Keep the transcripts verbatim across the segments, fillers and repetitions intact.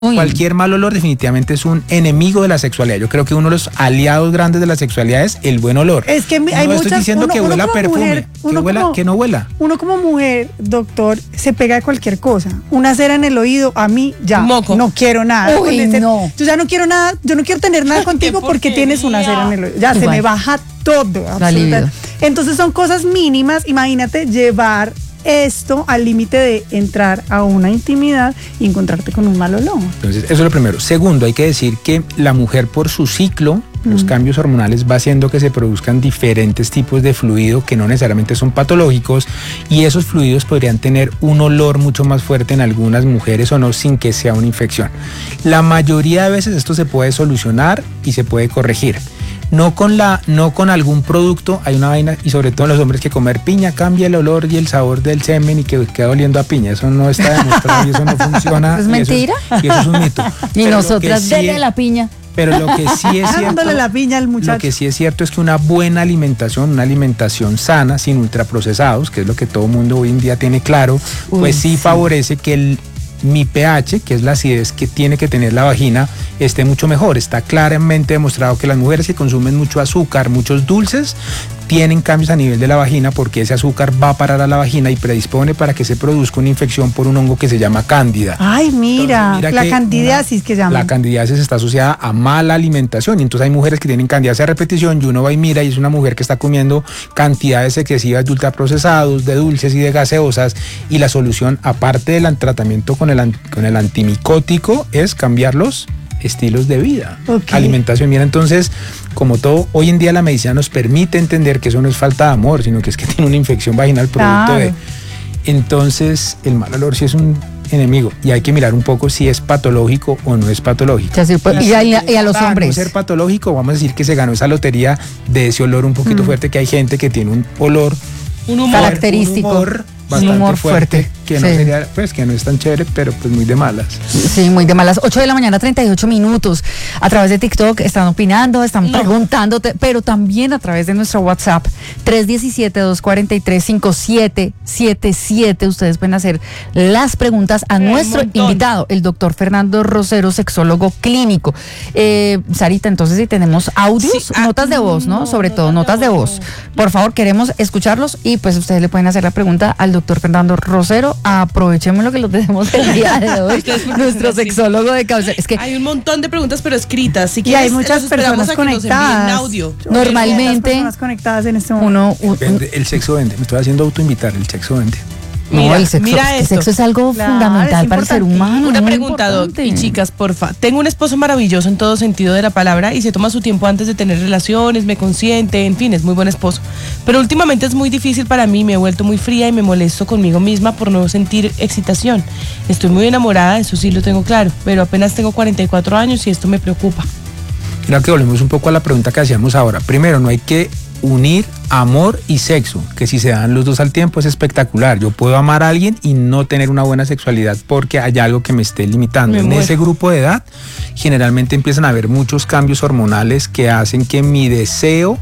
Uy. Cualquier mal olor definitivamente es un enemigo de la sexualidad. Yo creo que uno de los aliados grandes de la sexualidad es el buen olor. Es que hay no muchas, estoy diciendo uno, que uno huela como perfume, mujer, que, uno huela, como, que no huela. Uno como mujer, doctor, se pega de cualquier cosa. Una cera en el oído, a mí ya Moco. no quiero nada. Uy, ese, no. Yo ya no quiero nada, yo no quiero tener nada contigo porque tienes una cera en el oído. Ya Igual. se me baja todo. absolutamente. Entonces son cosas mínimas. Imagínate llevar esto al límite de entrar a una intimidad y encontrarte con un mal olor. Entonces, eso es lo primero. Segundo, hay que decir que la mujer por su ciclo, los mm. cambios hormonales va haciendo que se produzcan diferentes tipos de fluido que no necesariamente son patológicos, y esos fluidos podrían tener un olor mucho más fuerte en algunas mujeres o no, sin que sea una infección. La mayoría de veces esto se puede solucionar y se puede corregir. No con, la, no con algún producto, hay una vaina, y sobre todo en los hombres, que comer piña cambia el olor y el sabor del semen y que queda oliendo a piña. Eso no está demostrado y eso no funciona. ¿Es mentira? Y eso, y eso es un mito. Y Pero nosotras, sí denle es, la piña. Pero lo que sí es cierto, dándole la piña al muchacho. Lo que sí es cierto es que una buena alimentación, una alimentación sana, sin ultraprocesados, que es lo que todo el mundo hoy en día tiene claro, Uy, pues sí, sí favorece que el mi pH, que es la acidez que tiene que tener la vagina, esté mucho mejor. Está claramente demostrado que las mujeres que consumen mucho azúcar, muchos dulces, tienen cambios a nivel de la vagina, porque ese azúcar va a parar a la vagina y predispone para que se produzca una infección por un hongo que se llama cándida. Ay, mira, entonces, mira la que candidiasis que llaman. La candidiasis está asociada a mala alimentación, y entonces hay mujeres que tienen candidiasis a repetición, y uno va y mira y es una mujer que está comiendo cantidades excesivas de ultraprocesados, de dulces y de gaseosas, y la solución, aparte del tratamiento con el, con el antimicótico, es cambiar los estilos de vida, okay. alimentación. Mira, entonces, como todo, hoy en día la medicina nos permite entender que eso no es falta de amor, sino que es que tiene una infección vaginal producto claro. de... Entonces, el mal olor sí es un enemigo, y hay que mirar un poco si es patológico o no es patológico. Ya, sí, pues, y, y, a, y a los hombres. No ser patológico, vamos a decir que se ganó esa lotería de ese olor un poquito mm. fuerte, que hay gente que tiene un olor, un humor característico, un humor bastante un humor fuerte, fuerte, que no sí. sería, pues que no es tan chévere, pero pues muy de malas. Sí, muy de malas. ocho de la mañana, treinta y ocho minutos. A través de TikTok están opinando, están no. preguntándote, pero también a través de nuestro WhatsApp, tres uno siete, dos cuatro tres, cinco siete siete siete. Ustedes pueden hacer las preguntas a nuestro invitado, el doctor Fernando Rosero, sexólogo clínico. Eh, Sarita, entonces si tenemos audios, sí, ah, notas de voz, ¿no? no Sobre no, todo notas de voz. Por favor, queremos escucharlos, y pues ustedes le pueden hacer la pregunta al doctor Fernando Rosero. Aprovechemos lo que lo tenemos el día de hoy, nuestro sexólogo de cabecera. Es que hay un montón de preguntas, pero escritas. Si y quieres, hay muchas personas conectadas. Audio. Normalmente, personas conectadas en este momento. Uno, un, el sexo vende. Me estoy haciendo autoinvitar. El sexo vende. Mira, no, el sexo, mira el sexo es algo claro, fundamental es para el ser humano. Una pregunta, Doc, y chicas, porfa. Tengo un esposo maravilloso en todo sentido de la palabra, y se toma su tiempo antes de tener relaciones, me consiente, en fin, es muy buen esposo. Pero últimamente es muy difícil para mí, me he vuelto muy fría y me molesto conmigo misma por no sentir excitación. Estoy muy enamorada, eso sí lo tengo claro, pero apenas tengo cuarenta y cuatro años y esto me preocupa. Creo que volvemos un poco a la pregunta que hacíamos ahora. Primero, no hay que unir amor y sexo, que si se dan los dos al tiempo es espectacular. Yo puedo amar a alguien y no tener una buena sexualidad porque hay algo que me esté limitando. En ese grupo de edad generalmente empiezan a haber muchos cambios hormonales que hacen que mi deseo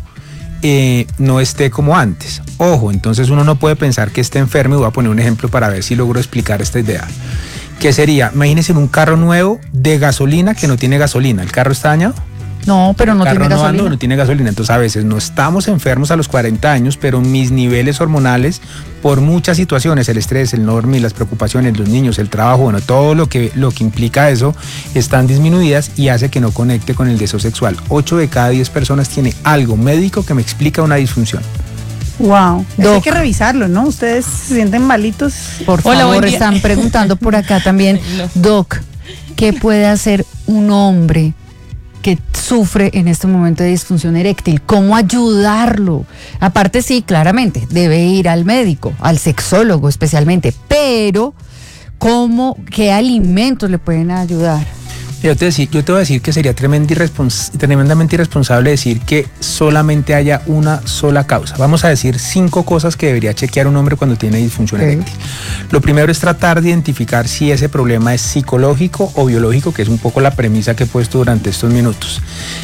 eh, no esté como antes. Ojo, entonces uno no puede pensar que esté enfermo, y voy a poner un ejemplo para ver si logro explicar esta idea. Que sería, imagínense un carro nuevo de gasolina que no tiene gasolina. ¿El carro está dañado? No, pero no tiene no gasolina. Ando, no tiene gasolina. Entonces a veces no estamos enfermos a los cuarenta años, pero mis niveles hormonales, por muchas situaciones, el estrés, el no dormir, las preocupaciones, los niños, el trabajo, bueno, todo lo que, lo que implica eso, están disminuidas y hace que no conecte con el deseo sexual. ocho de cada diez personas tiene algo médico que me explica una disfunción. Wow, hay que revisarlo, ¿no? Ustedes se sienten malitos. Por Hola, favor, están preguntando por acá también, Doc, ¿qué puede hacer un hombre que sufre en este momento de disfunción eréctil? ¿Cómo ayudarlo? Aparte, sí, claramente, debe ir al médico, al sexólogo especialmente, pero ¿cómo, qué alimentos le pueden ayudar? Yo te, decir, yo te voy a decir que sería tremendamente, irrespons- tremendamente irresponsable decir que solamente haya una sola causa. Vamos a decir cinco cosas que debería chequear un hombre cuando tiene disfunción okay. eréctil. Lo primero es tratar de identificar si ese problema es psicológico o biológico, que es un poco la premisa que he puesto durante estos minutos.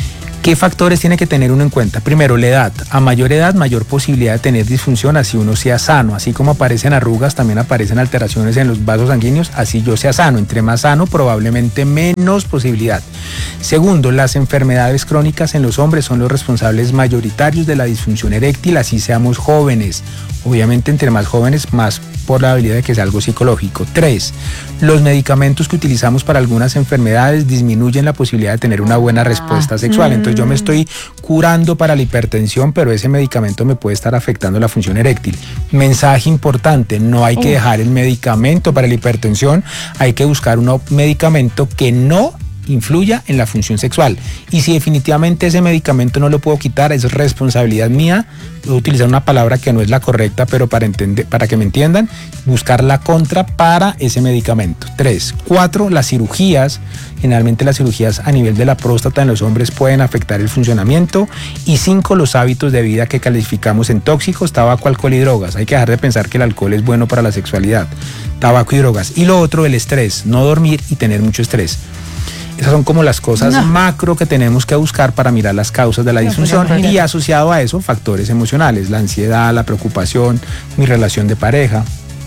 ¿Qué factores tiene que tener uno en cuenta? Primero, la edad. A mayor edad, mayor posibilidad de tener disfunción, así uno sea sano. Así como aparecen arrugas, también aparecen alteraciones en los vasos sanguíneos, así yo sea sano. Entre más sano, probablemente menos posibilidad. Segundo, las enfermedades crónicas en los hombres son los responsables mayoritarios de la disfunción eréctil, así seamos jóvenes. Obviamente, entre más jóvenes, más probabilidad de que sea algo psicológico. Tres, los medicamentos que utilizamos para algunas enfermedades disminuyen la posibilidad de tener una buena respuesta sexual. Entonces yo me estoy curando para la hipertensión, pero ese medicamento me puede estar afectando la función eréctil. Mensaje importante, no hay que dejar el medicamento para la hipertensión, hay que buscar un medicamento que no influya en la función sexual. Y si definitivamente ese medicamento no lo puedo quitar, es responsabilidad mía. Voy a utilizar una palabra que no es la correcta, pero para, entender, para que me entiendan, buscar la contra para ese medicamento. Tres. Cuatro, las cirugías. Generalmente las cirugías a nivel de la próstata en los hombres pueden afectar el funcionamiento. Y cinco, los hábitos de vida que calificamos en tóxicos, tabaco, alcohol y drogas. Hay que dejar de pensar que el alcohol es bueno para la sexualidad. Tabaco y drogas. Y lo otro, el estrés. No dormir y tener mucho estrés. Esas son como las cosas no. macro que tenemos que buscar para mirar las causas de la disfunción no, y asociado a eso factores emocionales, la ansiedad, la preocupación, mi relación de pareja.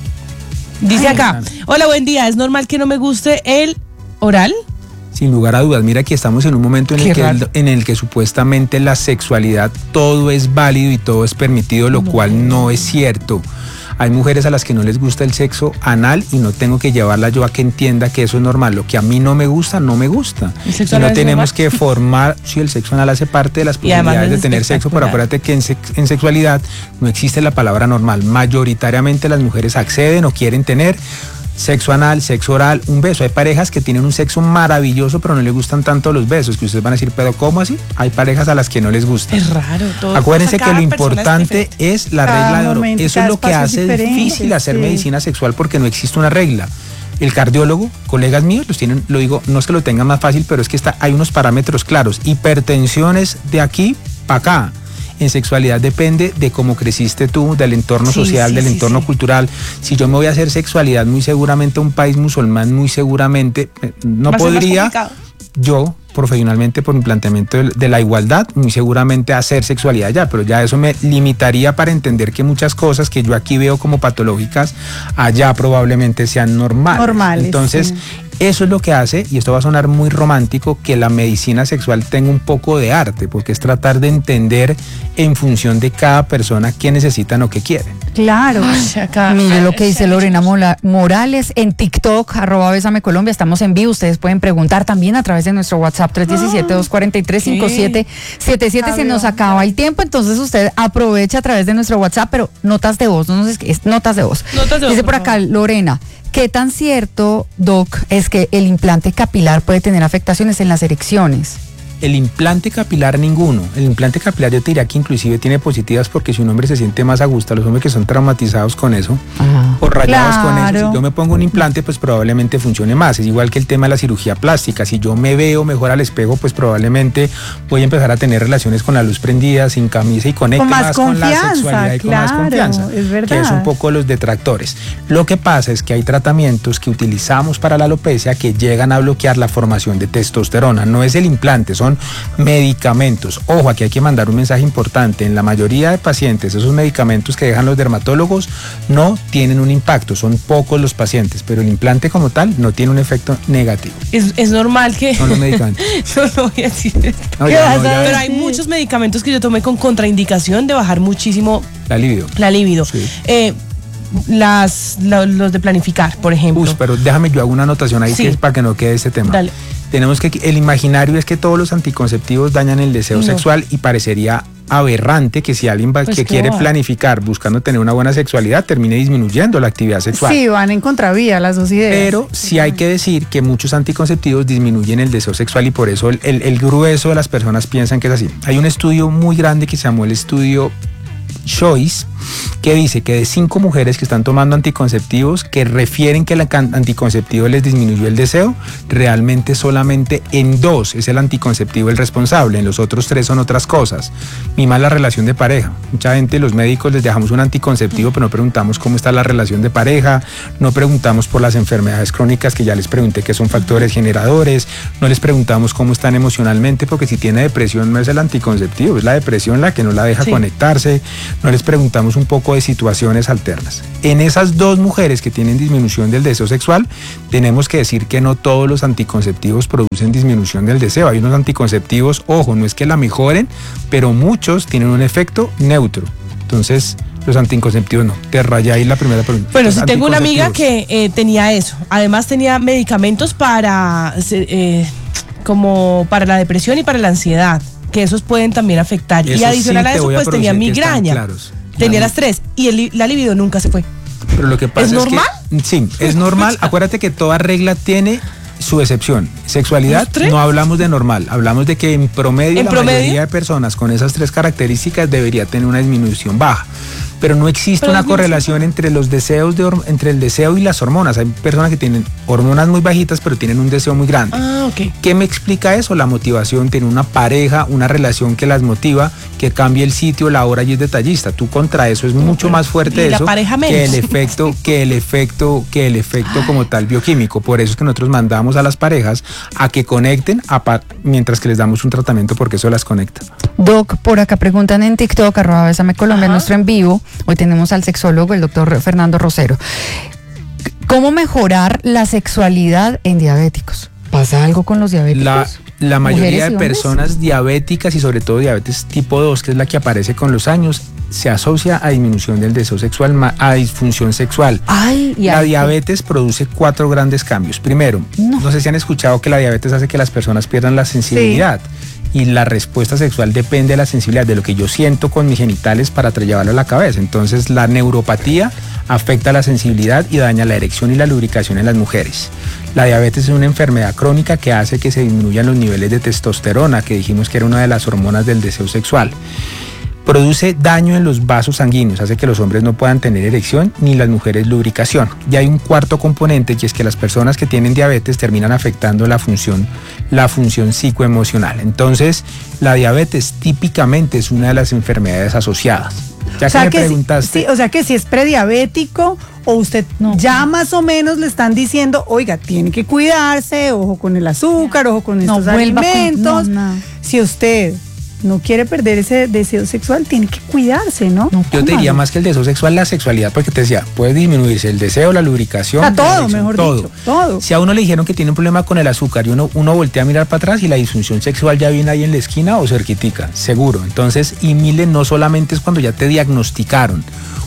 Dice acá, hola, buen día, ¿es normal que no me guste el oral? Sin lugar a dudas, mira que estamos en un momento en el, que, en el que supuestamente la sexualidad todo es válido y todo es permitido, lo no. cual no es cierto. Hay mujeres a las que no les gusta el sexo anal y no tengo que llevarla yo a que entienda que eso es normal. Lo que a mí no me gusta, no me gusta. Y no tenemos que formar, si el sexo anal hace parte de las posibilidades de tener sexo, pero acuérdate que en, sex, en sexualidad no existe la palabra normal. Mayoritariamente las mujeres acceden o quieren tener sexo anal, sexo oral, un beso. Hay parejas que tienen un sexo maravilloso, pero no les gustan tanto los besos, que ustedes van a decir, pero ¿cómo así? Hay parejas a las que no les gusta. Es raro. Todo Acuérdense que lo importante es, es la regla de oro. Eso es lo que hace difícil hacer sí. medicina sexual, porque no existe una regla. El cardiólogo, colegas míos, los tienen, lo digo, no es que lo tengan más fácil, pero es que está, hay unos parámetros claros. Hipertensiones de aquí para acá. En sexualidad depende de cómo creciste tú, del entorno sí, social, sí, del sí, entorno sí. cultural. Si yo me voy a hacer sexualidad muy seguramente a un país musulmán, muy seguramente no podría yo profesionalmente por mi planteamiento de, de la igualdad, muy seguramente hacer sexualidad allá, pero ya eso me limitaría para entender que muchas cosas que yo aquí veo como patológicas, allá probablemente sean normales. Normales. Entonces, sí. eso es lo que hace, y esto va a sonar muy romántico, que la medicina sexual tenga un poco de arte, porque es tratar de entender en función de cada persona qué necesitan o qué quieren. Claro. Ay, acá, mire lo que dice Lorena Morales en TikTok, arroba Bésame Colombia, estamos en vivo, ustedes pueden preguntar también a través de nuestro WhatsApp tres uno siete, dos cuatro tres, cinco siete siete siete. Se nos acaba el tiempo, entonces usted aprovecha a través de nuestro WhatsApp, pero notas de voz, no nos es, es notas de voz. Notas de voz, dice por acá Lorena, ¿qué tan cierto, Doc, es que el implante capilar puede tener afectaciones en las erecciones? El implante capilar ninguno. El implante capilar yo te diría que inclusive tiene positivas, porque si un hombre se siente más a gusto, los hombres que son traumatizados con eso, ajá, o rayados claro. con eso, si yo me pongo un implante, pues probablemente funcione más. Es igual que el tema de la cirugía plástica. Si yo me veo mejor al espejo, pues probablemente voy a empezar a tener relaciones con la luz prendida, sin camisa, y conecte con más, más con la sexualidad y claro, con más confianza. Es verdad. Que es un poco los detractores. Lo que pasa es que hay tratamientos que utilizamos para la alopecia que llegan a bloquear la formación de testosterona. No es el implante, son medicamentos. Ojo, aquí hay que mandar un mensaje importante. En la mayoría de pacientes, esos medicamentos que dejan los dermatólogos no tienen un impacto, son pocos los pacientes, pero el implante como tal no tiene un efecto negativo. Es, es normal que... Son los medicamentos. No, no voy a decir esto. No, ya, no, ya, pero hay muchos medicamentos que yo tomé con contraindicación de bajar muchísimo... La libido. La libido. Sí. Eh, las, la, los de planificar, por ejemplo. Uy, pero déjame, yo hago una anotación ahí sí. que es para que no quede ese tema. Dale. Tenemos que, el imaginario es que todos los anticonceptivos dañan el deseo no. sexual, y parecería aberrante que si alguien va, pues que quiere va. planificar buscando tener una buena sexualidad, termine disminuyendo la actividad sexual. Sí, van en contravía las dos ideas. Pero sí hay que decir que muchos anticonceptivos disminuyen el deseo sexual, y por eso el, el, el grueso de las personas piensan que es así. Hay un estudio muy grande que se llamó el estudio Choice, que dice que de cinco mujeres que están tomando anticonceptivos que refieren que el anticonceptivo les disminuyó el deseo, realmente solamente en dos es el anticonceptivo el responsable, en los otros tres son otras cosas. Mi mala relación de pareja. Mucha gente, los médicos les dejamos un anticonceptivo, pero no preguntamos cómo está la relación de pareja, no preguntamos por las enfermedades crónicas que ya les pregunté que son factores generadores, no les preguntamos cómo están emocionalmente, porque si tiene depresión no es el anticonceptivo, es la depresión la que no la deja sí. conectarse. No les preguntamos un poco de situaciones alternas. En esas dos mujeres que tienen disminución del deseo sexual, tenemos que decir que no todos los anticonceptivos producen disminución del deseo. Hay unos anticonceptivos, ojo, no es que la mejoren, pero muchos tienen un efecto neutro. Entonces, los anticonceptivos no. Te rayé ahí la primera pregunta. Bueno, si tengo una amiga que eh, tenía eso. Además tenía medicamentos para eh, como para la depresión y para la ansiedad, que esos pueden también afectar. Eso y adicional sí a eso, pues tenía migraña. Tenía las tres y el, la libido nunca se fue. Pero lo que pasa ¿Es es normal? que, sí, es normal. Acuérdate que toda regla tiene su excepción. Sexualidad, no hablamos de normal, hablamos de que en promedio ¿En la promedio? mayoría de personas con esas tres características debería tener una disminución baja. Pero no existe Pero una es correlación entre los deseos de entre el deseo y las hormonas. Hay personas que tienen hormonas muy bajitas, pero tienen un deseo muy grande. Ah, ok. ¿Qué me explica eso? La motivación, tiene una pareja, una relación que las motiva, que cambie el sitio, la hora y es detallista. Tú contra eso es mucho más fuerte y la eso pareja menos. que el efecto, que el efecto, que el efecto como tal bioquímico. Por eso es que nosotros mandamos a las parejas a que conecten a pa- mientras que les damos un tratamiento, porque eso las conecta. Doc, por acá preguntan en TikTok, arroba Bésame Colombia, nuestro en vivo. Hoy tenemos al sexólogo, el doctor Fernando Rosero. ¿Cómo mejorar la sexualidad en diabéticos? ¿Pasa algo con los diabéticos? La, la mayoría de hombres? personas diabéticas y sobre todo diabetes tipo dos, que es la que aparece con los años, se asocia a disminución del deseo sexual, a disfunción sexual. Ay, y la ay, diabetes produce cuatro grandes cambios. Primero, no. no sé si han escuchado que la diabetes hace que las personas pierdan la sensibilidad. Sí. Y la respuesta sexual depende de la sensibilidad, de lo que yo siento con mis genitales para llevarlo a la cabeza. Entonces la neuropatía afecta la sensibilidad y daña la erección y la lubricación en las mujeres. La diabetes es una enfermedad crónica que hace que se disminuyan los niveles de testosterona, que dijimos que era una de las hormonas del deseo sexual. Produce daño en los vasos sanguíneos, hace que los hombres no puedan tener erección ni las mujeres lubricación. Y hay un cuarto componente, y es que las personas que tienen diabetes terminan afectando la función, la función psicoemocional. Entonces, la diabetes típicamente es una de las enfermedades asociadas. Ya o sea que me que preguntaste. Si, sí, o sea que si es prediabético o usted no, ya más o menos le están diciendo, oiga, tiene que cuidarse, ojo con el azúcar, ojo con estos no, alimentos. Con, no, no. Si usted no quiere perder ese deseo sexual, tiene que cuidarse, ¿no? no Yo te diría más que el deseo sexual, la sexualidad, porque te decía, puede disminuirse el deseo, la lubricación. A todo, erección, mejor todo. dicho, todo. Si a uno le dijeron que tiene un problema con el azúcar y uno, uno voltea a mirar para atrás y la disfunción sexual ya viene ahí en la esquina o cerquitica, seguro. Entonces, y mire, no solamente es cuando ya te diagnosticaron.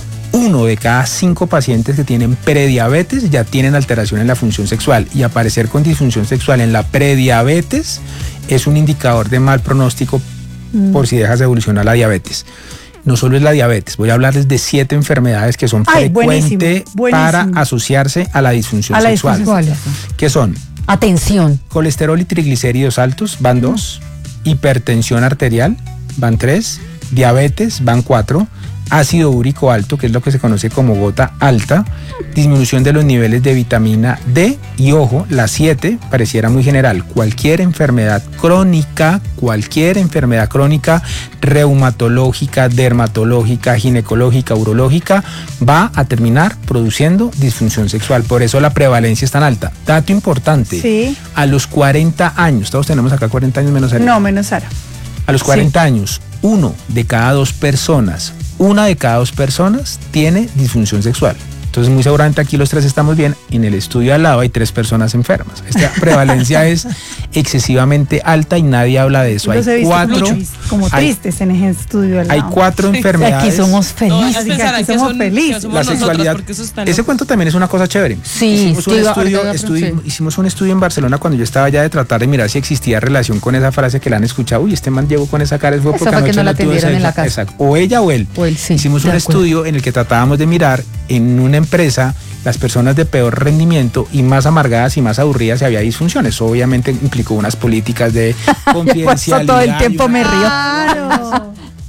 Uno de cada cinco pacientes que tienen prediabetes ya tienen alteración en la función sexual, y aparecer con disfunción sexual en la prediabetes es un indicador de mal pronóstico por si dejas de evolucionar la diabetes. No solo es la diabetes, voy a hablarles de siete enfermedades que son Ay, frecuentes buenísimo, buenísimo. para asociarse a la disfunción a la sexual. Disfunción. ¿Qué son? Atención. Colesterol y triglicéridos altos, van dos. Hipertensión arterial, van tres. Diabetes, van cuatro. Ácido úrico alto, que es lo que se conoce como gota alta, disminución de los niveles de vitamina D, y ojo, la siete pareciera muy general, cualquier enfermedad crónica, cualquier enfermedad crónica, reumatológica, dermatológica, ginecológica, urológica, va a terminar produciendo disfunción sexual. Por eso la prevalencia es tan alta. Dato importante, sí. A los cuarenta años, todos tenemos acá cuarenta años menos Sara. No, menos Sara. A los cuarenta sí. años, uno de cada dos personas, una de cada dos personas tiene disfunción sexual. Entonces, muy seguramente aquí los tres estamos bien. En el estudio al lado hay tres personas enfermas. Esta prevalencia es excesivamente alta y nadie habla de eso. Los hay he visto cuatro, como, como hay, tristes en ese estudio al lado. Hay cuatro enfermedades. Aquí somos felices. No, Así que aquí somos son, felices. somos la sexualidad. Ese cuento también es una cosa chévere. Sí, hicimos un, iba, estudio, iba, estudio, sí. hicimos un estudio en Barcelona cuando yo estaba allá, de tratar de mirar si existía relación con esa frase que la han escuchado. Uy, este man llegó con esa cara, fue porque Esa fue que no la tuvo atendieron esa, en la casa. Exacto. O ella o él. O él, sí. Hicimos un estudio en el que tratábamos de mirar en una empresa las personas de peor rendimiento y más amargadas y más aburridas si había disfunciones. Obviamente implicó unas políticas de confidencialidad. todo el tiempo una, me río. Claro.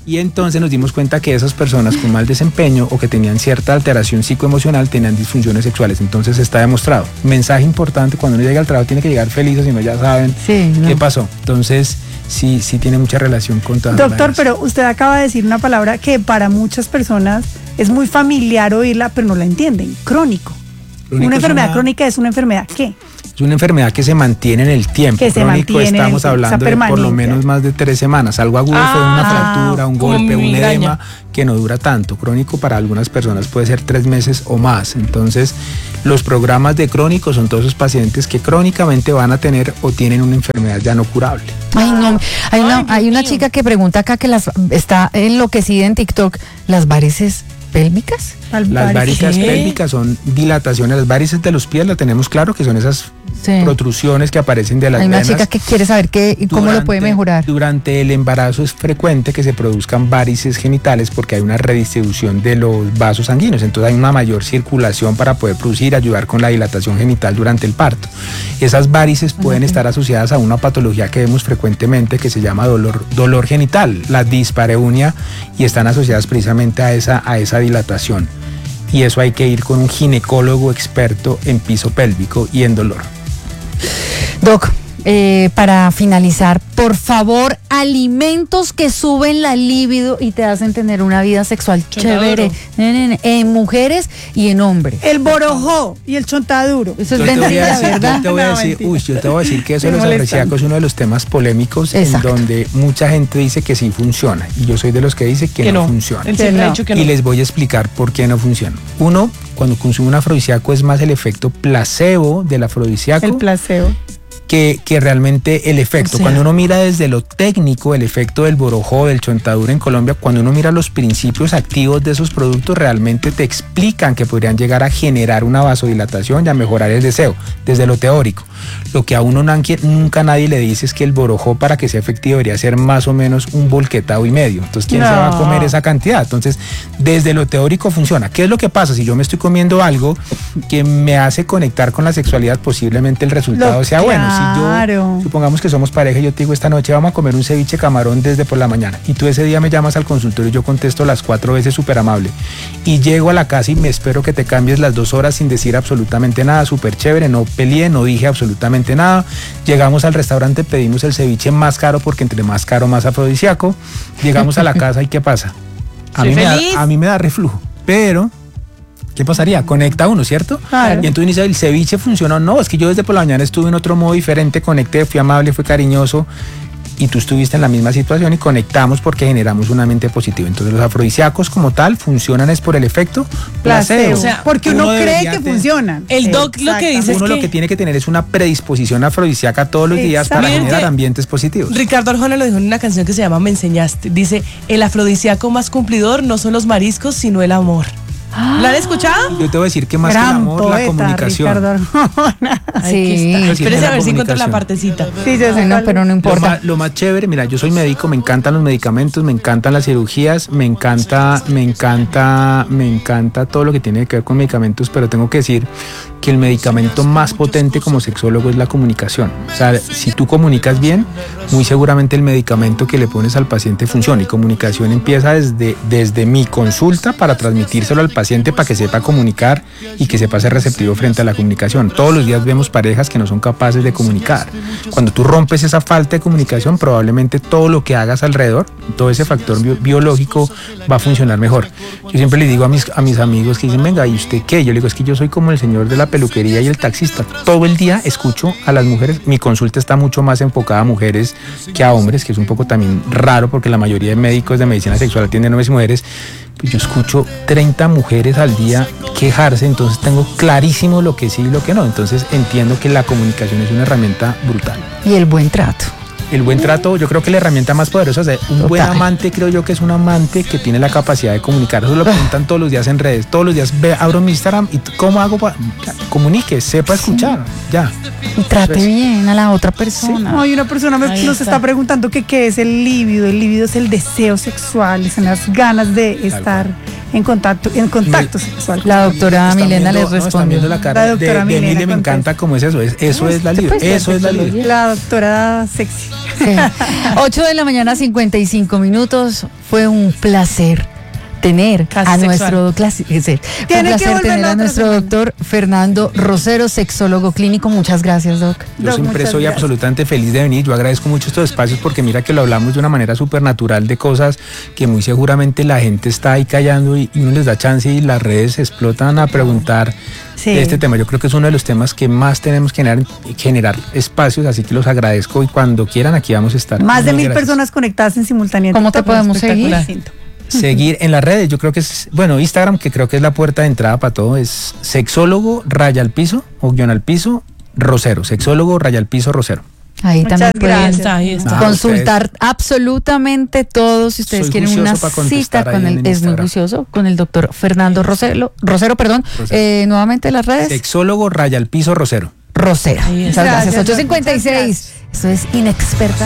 Y entonces nos dimos cuenta que esas personas con mal desempeño o que tenían cierta alteración psicoemocional tenían disfunciones sexuales. Entonces está demostrado. Mensaje importante, cuando uno llega al trabajo tiene que llegar feliz, o si no ya saben sí, no. qué pasó. Entonces sí, sí tiene mucha relación con todo. Doctor, pero usted acaba de decir una palabra que para muchas personas es muy familiar oírla, pero no la entienden. Crónico. Crónico una enfermedad una... crónica es una enfermedad, ¿qué? Es una enfermedad que se mantiene en el tiempo. Que se Crónico mantiene, estamos hablando de por lo menos más de tres semanas. Algo agudo ah, fue una fractura, un golpe, un edema que no dura tanto. Crónico para algunas personas puede ser tres meses o más. Entonces, los programas de crónico son todos esos pacientes que crónicamente van a tener o tienen una enfermedad ya no curable. Ay, no. Hay una, Ay, hay una chica que pregunta acá que las está enloquecida en TikTok. ¿Las varices pélvicas? Las varices pélvicas son dilataciones. Las varices de los pies la tenemos claro que son esas sí. protrusiones que aparecen de las venas. Hay una chica que quiere saber qué y cómo durante, lo puede mejorar. Durante el embarazo es frecuente que se produzcan varices genitales porque hay una redistribución de los vasos sanguíneos. Entonces hay una mayor circulación para poder producir, ayudar con la dilatación genital durante el parto. Esas varices pueden okay. estar asociadas a una patología que vemos frecuentemente que se llama dolor, dolor genital, la dispareunia, y están asociadas precisamente a esa, a esa dilatación. Y eso hay que ir con un ginecólogo experto en piso pélvico y en dolor. Doc, eh, para finalizar, por favor, alimentos que suben la libido y te hacen tener una vida sexual chévere en, en mujeres y en hombres. El borojó y el chontaduro. Eso es mentira, ¿verdad? Yo te voy a decir, uy, yo te voy a decir que eso de los afrodisíacos es uno de los temas polémicos. Exacto. En donde mucha gente dice que sí funciona y yo soy de los que dice que, que no, no funciona. Que no. Que no. Y les voy a explicar por qué no funciona. Uno, cuando consume un afrodisíaco es más el efecto placebo del afrodisíaco. El placebo. Que, que realmente el efecto, o sea, cuando uno mira desde lo técnico, el efecto del borojó, del chontaduro en Colombia, cuando uno mira los principios activos de esos productos, realmente te explican que podrían llegar a generar una vasodilatación y a mejorar el deseo, desde lo teórico. Lo que a uno nunca nadie le dice es que el borojó, para que sea efectivo, debería ser más o menos un volquetado y medio. Entonces, ¿quién no. se va a comer esa cantidad? Entonces, desde lo teórico funciona. ¿Qué es lo que pasa? Si yo me estoy comiendo algo que me hace conectar con la sexualidad, posiblemente el resultado lo, sea claro. bueno. Si yo, supongamos que somos pareja y yo te digo esta noche vamos a comer un ceviche camarón desde por la mañana y tú ese día me llamas al consultorio y yo contesto las cuatro veces súper amable y llego a la casa y me espero que te cambies las dos horas sin decir absolutamente nada, súper chévere, no peleé, no dije absolutamente nada, llegamos al restaurante, pedimos el ceviche más caro porque entre más caro más afrodisíaco, llegamos a la casa y ¿qué pasa? A, mí me, da, a mí me da reflujo, pero ¿qué pasaría? Conecta uno, ¿cierto? Claro. Y entonces dice, ¿el ceviche funcionó? No, es que yo desde por la mañana estuve en otro modo diferente, conecté, fui amable, fui cariñoso y tú estuviste en la misma situación y conectamos porque generamos una mente positiva. Entonces los afrodisíacos como tal funcionan es por el efecto placebo. O sea, porque uno, uno cree que tener, funcionan. El doc lo que dice uno es lo que... que tiene que tener es una predisposición afrodisíaca todos los días para generar ambientes positivos. Ricardo Arjona lo dijo en una canción que se llama Me Enseñaste. Dice, el afrodisíaco más cumplidor no son los mariscos, sino el amor. ¿La han escuchado? Yo te voy a decir que más Gran que el amor, poeta, la comunicación. Sí, espérese a ver si encuentro la partecita. Sí, yo sé, no, pero no importa. Lo más, lo más chévere, mira, yo soy médico, me encantan los medicamentos, me encantan las cirugías, me encanta, me encanta, me encanta todo lo que tiene que ver con medicamentos, pero tengo que decir que el medicamento más potente como sexólogo es la comunicación. O sea, si tú comunicas bien, muy seguramente el medicamento que le pones al paciente funciona. Y comunicación empieza desde, desde mi consulta para transmitírselo al paciente para que sepa comunicar y que sepa ser receptivo frente a la comunicación. Todos los días vemos parejas que no son capaces de comunicar. Cuando tú rompes esa falta de comunicación, probablemente todo lo que hagas alrededor, todo ese factor bio, biológico va a funcionar mejor. Yo siempre le digo a mis, a mis amigos que dicen, venga, ¿y usted qué? Yo le digo, es que yo soy como el señor de la peluquería y el taxista. Todo el día escucho a las mujeres. Mi consulta está mucho más enfocada a mujeres que a hombres, que es un poco también raro porque la mayoría de médicos de medicina sexual atienden hombres y mujeres. Pues yo escucho treinta mujeres al día quejarse, entonces tengo clarísimo lo que sí y lo que no. Entonces entiendo que la comunicación es una herramienta brutal. Y el buen trato. El buen trato, yo creo que la herramienta más poderosa es un Total. buen amante, creo yo que es un amante que tiene la capacidad de comunicar. Eso lo preguntan todos los días en redes, todos los días ve, abro mi Instagram y ¿cómo hago para comunique, sepa escuchar? Sí. Ya. Y trate es. bien a la otra persona. Sí. No, y una persona me, nos está. está preguntando que qué es el líbido. El líbido es el deseo sexual, son las ganas de estar en contacto, en contacto Me, sexual. La doctora están Milena viendo, les responde. No, la cara la doctora de, de Milena Emilia me encanta cómo es eso, es, eso es la libido, eso es la libido. La doctora sexy. Sí. ocho de la mañana, cincuenta y cinco minutos. Fue un placer tener Casi a sexual. nuestro clase, sí, fue un Tiene que placer volver tener la a otra nuestro semana. doctor Fernando Rosero, sexólogo clínico. Muchas gracias, Doc. Yo Doc, siempre muchas soy gracias. absolutamente feliz de venir. Yo agradezco mucho estos espacios porque mira que lo hablamos de una manera súper natural de cosas que muy seguramente la gente está ahí callando y, y uno les da chance y las redes explotan a preguntar Sí. de este tema. Yo creo que es uno de los temas que más tenemos que generar, generar espacios, así que los agradezco y cuando quieran aquí vamos a estar. Más de Mil mil gracias. seguir conectadas en simultáneo. ¿Cómo te podemos seguir? Seguir en las redes, yo creo que es, bueno, Instagram, que creo que es la puerta de entrada para todo, es sexólogo raya al piso o guión al piso Rosero, sexólogo raya al piso Rosero. Ahí Muchas también pueden gracias. Ahí está. Ah, consultar absolutamente todo si ustedes Soy quieren juicioso una para contestar cita ahí con en el, es muy Instagram. juicioso, con el doctor Fernando Rosero, Rosero, perdón. Rosero. Eh, nuevamente las redes. Sexólogo raya al piso Rosero. Rosero. Ahí Muchas está. gracias. Gracias, ocho cincuenta y seis. Esto es Inexperta.